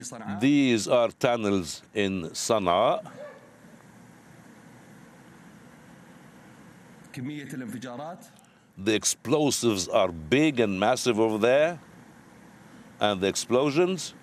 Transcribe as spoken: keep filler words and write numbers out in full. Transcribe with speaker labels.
Speaker 1: These are tunnels in Sana'a.
Speaker 2: كمية الانفجارات
Speaker 1: The explosives are big and massive over there, and the explosions